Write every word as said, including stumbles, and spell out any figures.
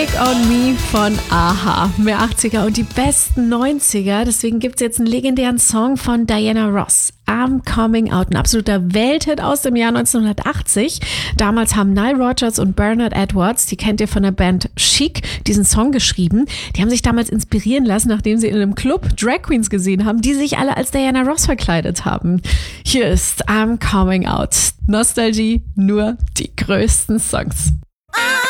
Take on Me von A-ha. Mehr achtziger und die besten neunziger. Deswegen gibt es jetzt einen legendären Song von Diana Ross. I'm Coming Out. Ein absoluter Welthit aus dem Jahr neunzehnhundertachtzig. Damals haben Nile Rodgers und Bernard Edwards, die kennt ihr von der Band Chic, diesen Song geschrieben. Die haben sich damals inspirieren lassen, nachdem sie in einem Club Drag Queens gesehen haben, die sich alle als Diana Ross verkleidet haben. Hier ist I'm Coming Out. Nostalgie, nur die größten Songs.